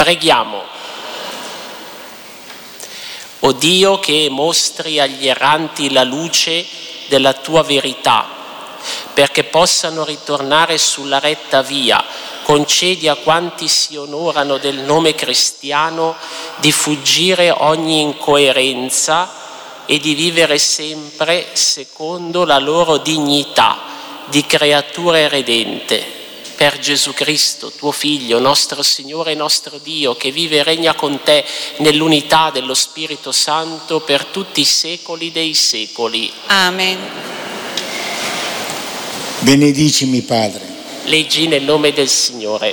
Preghiamo. O Dio, che mostri agli erranti la luce della tua verità, perché possano ritornare sulla retta via, concedi a quanti si onorano del nome cristiano di fuggire ogni incoerenza e di vivere sempre secondo la loro dignità di creature redente. Per Gesù Cristo, tuo Figlio, nostro Signore e nostro Dio, che vive e regna con te nell'unità dello Spirito Santo per tutti i secoli dei secoli. Amen. Benedicimi, Padre. Leggi nel nome del Signore.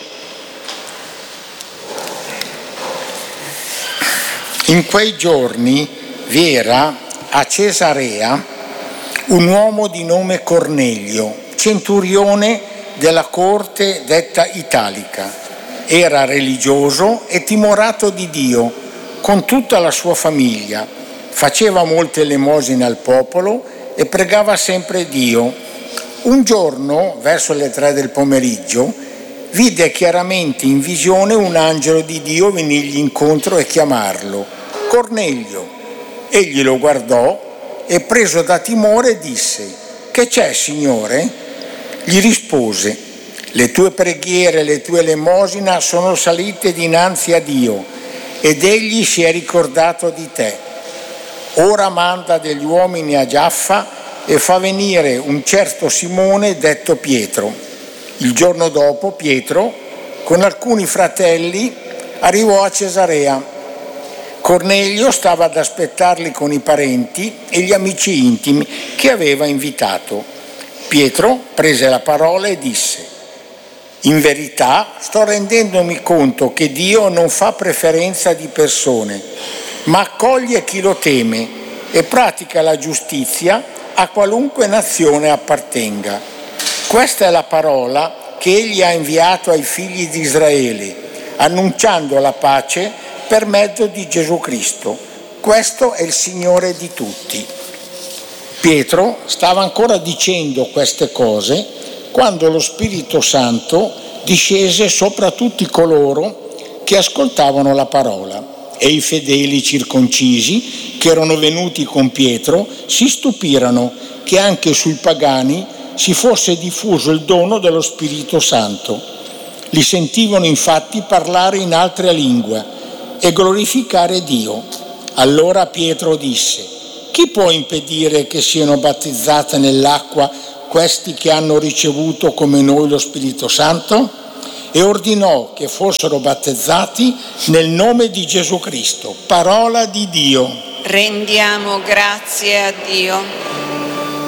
In quei giorni vi era a Cesarea un uomo di nome Cornelio, centurione della corte detta Italica. Era religioso e timorato di Dio con tutta la sua famiglia. Faceva molte elemosine al popolo e pregava sempre Dio. Un giorno, verso le 3 del pomeriggio, vide chiaramente in visione un angelo di Dio venirgli incontro e chiamarlo: Cornelio. Egli lo guardò e, preso da timore, disse: Che c'è, Signore? Gli rispose: le tue preghiere e le tue elemosina sono salite dinanzi a Dio ed egli si è ricordato di te. Ora manda degli uomini a Giaffa e fa venire un certo Simone detto Pietro. Il giorno dopo Pietro, con alcuni fratelli, arrivò a Cesarea. Cornelio stava ad aspettarli con i parenti e gli amici intimi che aveva invitato. Pietro prese la parola e disse: in verità sto rendendomi conto che Dio non fa preferenza di persone, ma accoglie chi lo teme e pratica la giustizia a qualunque nazione appartenga. Questa è la parola che egli ha inviato ai figli di Israele, annunciando la pace per mezzo di Gesù Cristo. Questo è il Signore di tutti. Pietro stava ancora dicendo queste cose quando lo Spirito Santo discese sopra tutti coloro che ascoltavano la parola, e i fedeli circoncisi che erano venuti con Pietro si stupirono che anche sui pagani si fosse diffuso il dono dello Spirito Santo. Li sentivano infatti parlare in altre lingue e glorificare Dio. Allora Pietro disse: chi può impedire che siano battezzate nell'acqua questi che hanno ricevuto come noi lo Spirito Santo? E ordinò che fossero battezzati nel nome di Gesù Cristo. Parola di Dio. Rendiamo grazie a Dio.